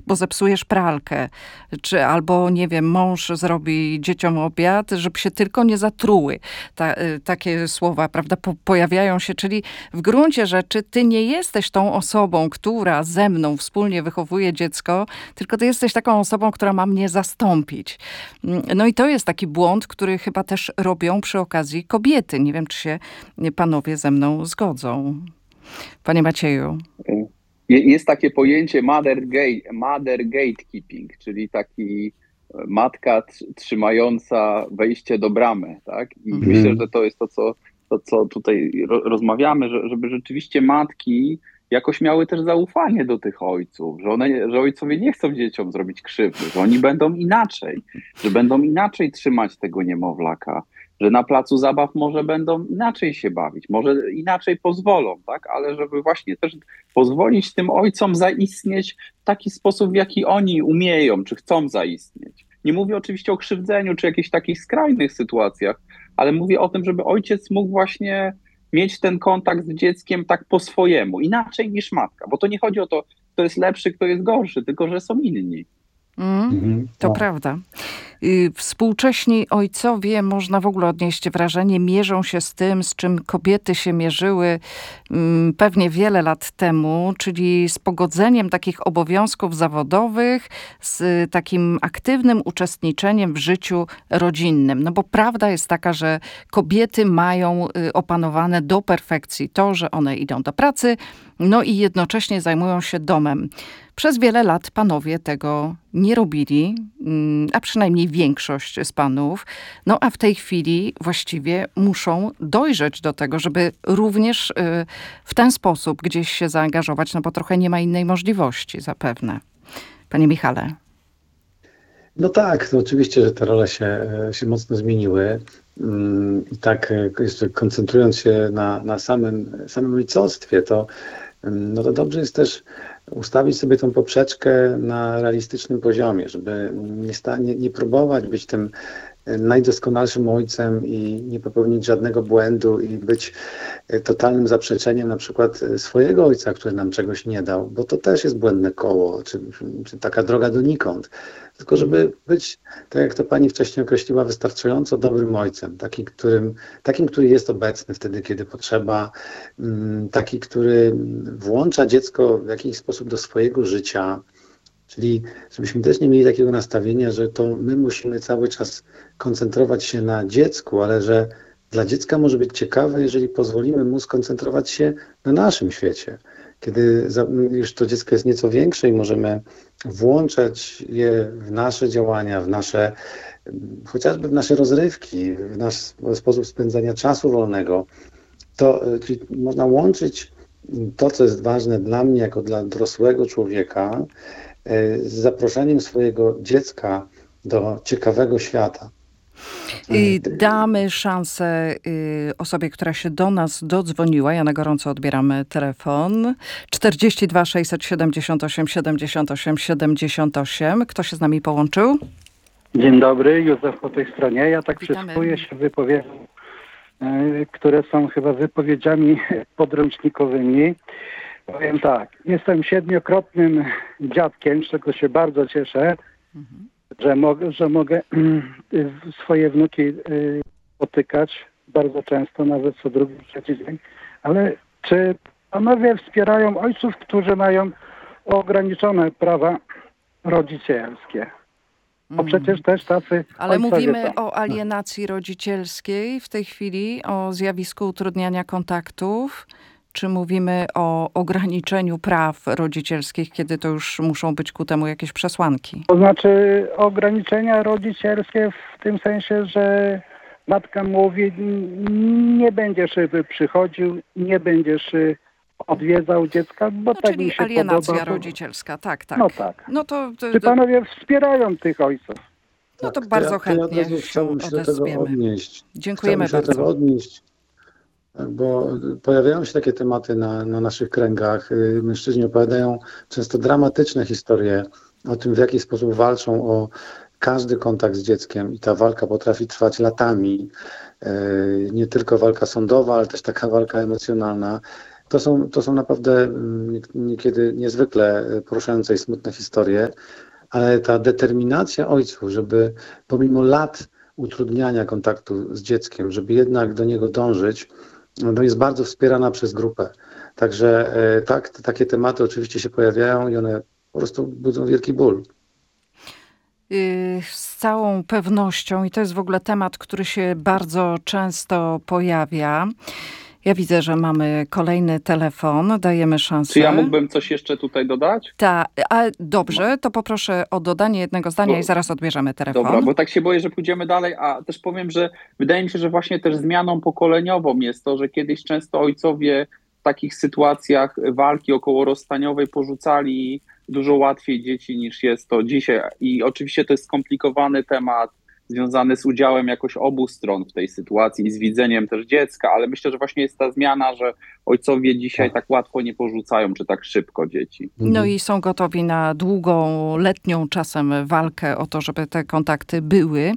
bo zepsujesz pralkę, czy albo, nie wiem, mąż zrobi dzieciom obiad, żeby się tylko nie zatruły. Takie słowa, prawda, pojawiają się, czyli w gruncie rzeczy ty nie jesteś tą osobą, która ze mną wspólnie wychowuje dziecko, tylko ty jesteś taką osobą, która ma mnie zastąpić. No i to jest taki błąd, który chyba też robią przy okazji kobiety. Nie wiem, czy się panowie ze mną zgodzą. Panie Macieju. Jest takie pojęcie mother gatekeeping, czyli taki matka trzymająca wejście do bramy, tak? I myślę, że to jest to, co tutaj rozmawiamy, żeby rzeczywiście matki jakoś miały też zaufanie do tych ojców, że ojcowie nie chcą dzieciom zrobić krzywdy, że oni będą inaczej, że będą inaczej trzymać tego niemowlaka, że na placu zabaw może będą inaczej się bawić, może inaczej pozwolą, tak? Ale żeby właśnie też pozwolić tym ojcom zaistnieć w taki sposób, w jaki oni umieją, czy chcą zaistnieć. Nie mówię oczywiście o krzywdzeniu, czy jakichś takich skrajnych sytuacjach, ale mówię o tym, żeby ojciec mógł właśnie mieć ten kontakt z dzieckiem tak po swojemu, inaczej niż matka, bo to nie chodzi o to, kto jest lepszy, kto jest gorszy, tylko że są inni. To prawda. Współcześni ojcowie, można w ogóle odnieść wrażenie, mierzą się z tym, z czym kobiety się mierzyły pewnie wiele lat temu, czyli z pogodzeniem takich obowiązków zawodowych, z takim aktywnym uczestniczeniem w życiu rodzinnym. No bo prawda jest taka, że kobiety mają opanowane do perfekcji to, że one idą do pracy, no i jednocześnie zajmują się domem. Przez wiele lat panowie tego nie robili, a przynajmniej większość z panów. No a w tej chwili właściwie muszą dojrzeć do tego, żeby również w ten sposób gdzieś się zaangażować, no bo trochę nie ma innej możliwości zapewne. Panie Michale. No tak, to oczywiście, że te role się mocno zmieniły. I tak jeszcze koncentrując się na samym ojcostwie, to dobrze jest też ustawić sobie tą poprzeczkę na realistycznym poziomie, żeby nie próbować być tym najdoskonalszym ojcem i nie popełnić żadnego błędu i być totalnym zaprzeczeniem na przykład swojego ojca, który nam czegoś nie dał, bo to też jest błędne koło, czy taka droga donikąd. Tylko żeby być, tak jak to pani wcześniej określiła, wystarczająco dobrym ojcem, takim, który jest obecny wtedy, kiedy potrzeba, taki, który włącza dziecko w jakiś sposób do swojego życia, czyli żebyśmy też nie mieli takiego nastawienia, że to my musimy cały czas koncentrować się na dziecku, ale że dla dziecka może być ciekawe, jeżeli pozwolimy mu skoncentrować się na naszym świecie. Kiedy już to dziecko jest nieco większe i możemy włączać je w nasze działania, chociażby w nasze rozrywki, w nasz sposób spędzania czasu wolnego, to czyli można łączyć to, co jest ważne dla mnie jako dla dorosłego człowieka, z zaproszeniem swojego dziecka do ciekawego świata. Damy szansę osobie, która się do nas dodzwoniła. Ja na gorąco odbieramy telefon. 42 678 78 78. Kto się z nami połączył? Dzień dobry, Józef po tej stronie. Ja tak Witamy. przysłuchuję się wypowiedziom, które są chyba wypowiedziami podręcznikowymi. Powiem tak, jestem 7-krotnym dziadkiem, z czego się bardzo cieszę, że mogę swoje wnuki spotykać bardzo często, nawet co drugi, trzeci dzień. Ale czy panowie wspierają ojców, którzy mają ograniczone prawa rodzicielskie? Bo przecież też tacy Ale mówimy są. o alienacji rodzicielskiej w tej chwili, o zjawisku utrudniania kontaktów. Czy mówimy o ograniczeniu praw rodzicielskich, kiedy to już muszą być ku temu jakieś przesłanki? To znaczy ograniczenia rodzicielskie w tym sensie, że matka mówi, nie będziesz przychodził, nie będziesz odwiedzał dziecka, bo tak czyli mi się alienacja podoba. rodzicielska, tak. No tak. No to Czy panowie wspierają tych ojców? No to bardzo ja od chętnie razu się chciałbym się do tego odezwiemy. odnieść. Dziękujemy Chciałbym się do tego bardzo. odnieść, bo pojawiają się takie tematy na naszych kręgach. Mężczyźni opowiadają często dramatyczne historie o tym, w jaki sposób walczą o każdy kontakt z dzieckiem i ta walka potrafi trwać latami. Nie tylko walka sądowa, ale też taka walka emocjonalna. to są naprawdę niekiedy niezwykle poruszające i smutne historie, ale ta determinacja ojców, żeby pomimo lat utrudniania kontaktu z dzieckiem, żeby jednak do niego dążyć, no jest bardzo wspierana przez grupę. Także tak, takie tematy oczywiście się pojawiają i one po prostu budzą wielki ból. Z całą pewnością, i to jest w ogóle temat, który się bardzo często pojawia. Ja widzę, że mamy kolejny telefon, dajemy szansę. Czy ja mógłbym coś jeszcze tutaj dodać? Dobrze, to poproszę o dodanie jednego zdania i zaraz odbierzemy telefon. Dobra, bo tak się boję, że pójdziemy dalej, a też powiem, że wydaje mi się, że właśnie też zmianą pokoleniową jest to, że kiedyś często ojcowie w takich sytuacjach walki okołorozstaniowej porzucali dużo łatwiej dzieci niż jest to dzisiaj. I oczywiście to jest skomplikowany temat, związany z udziałem jakoś obu stron w tej sytuacji i z widzeniem też dziecka, ale myślę, że właśnie jest ta zmiana, że ojcowie dzisiaj tak łatwo nie porzucają, czy tak szybko dzieci. No i są gotowi na długą, letnią czasem walkę o to, żeby te kontakty były.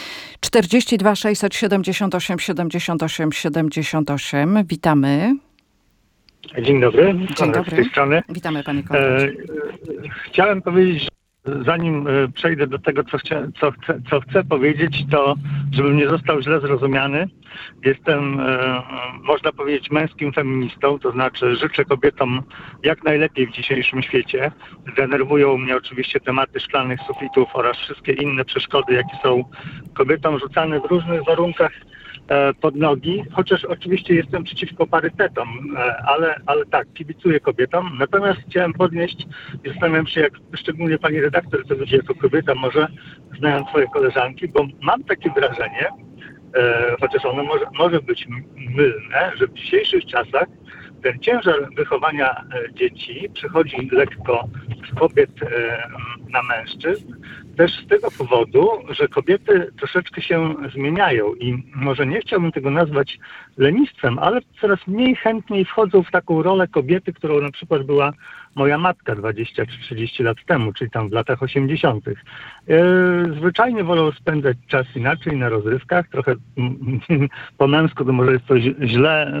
42 678 78 78. Witamy. Dzień dobry. Dzień dobry. Z tej strony. Witamy, panie Konradzie. Chciałem powiedzieć, zanim przejdę do tego, co chcę powiedzieć, to żebym nie został źle zrozumiany. Jestem, można powiedzieć, męskim feministą, to znaczy życzę kobietom jak najlepiej w dzisiejszym świecie. Denerwują mnie oczywiście tematy szklanych sufitów oraz wszystkie inne przeszkody, jakie są kobietom rzucane w różnych warunkach pod nogi, chociaż oczywiście jestem przeciwko parytetom, ale tak, kibicuję kobietom. Natomiast chciałem podnieść i zastanawiam się, jak szczególnie pani redaktor to widzi jako kobieta, może znając swoje koleżanki, bo mam takie wrażenie, chociaż ono może być mylne, że w dzisiejszych czasach ten ciężar wychowania dzieci przechodzi lekko z kobiet na mężczyzn, też z tego powodu, że kobiety troszeczkę się zmieniają i może nie chciałbym tego nazwać lenistwem, ale coraz mniej chętniej wchodzą w taką rolę kobiety, którą na przykład była moja matka 20 czy 30 lat temu, czyli tam w latach 80. Zwyczajnie wolą spędzać czas inaczej na rozrywkach, trochę po męsku to może jest to źle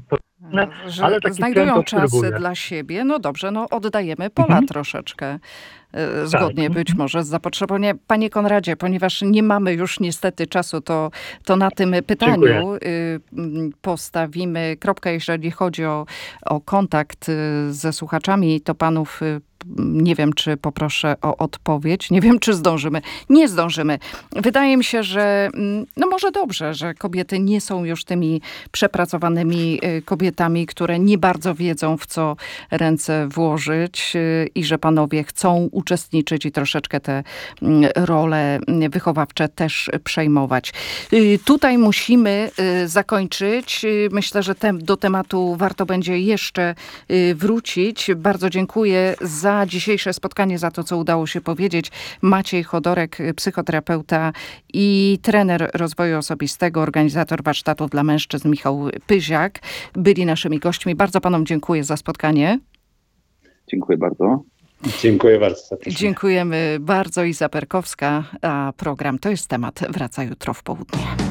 że ale taki znajdują czas obserwuję. dla siebie. No dobrze, oddajemy pola troszeczkę. Zgodnie być może z zapotrzebowaniem. Panie Konradzie, ponieważ nie mamy już niestety czasu, to na tym pytaniu postawimy kropkę, jeżeli chodzi o kontakt ze słuchaczami, to panów nie wiem, czy poproszę o odpowiedź. Nie wiem, czy zdążymy. Nie zdążymy. Wydaje mi się, że może dobrze, że kobiety nie są już tymi przepracowanymi kobietami, które nie bardzo wiedzą, w co ręce włożyć i że panowie chcą uczestniczyć i troszeczkę te role wychowawcze też przejmować. Tutaj musimy zakończyć. Myślę, że do tematu warto będzie jeszcze wrócić. Bardzo dziękuję za dzisiejsze spotkanie, za to, co udało się powiedzieć. Maciej Chodorek, psychoterapeuta i trener rozwoju osobistego, organizator warsztatów dla mężczyzn Michał Pyziak byli naszymi gośćmi. Bardzo panom dziękuję za spotkanie. Dziękuję bardzo. Dziękuję bardzo. Serdecznie. Dziękujemy bardzo. Iza Perkowska, a program To jest temat wraca jutro w południe.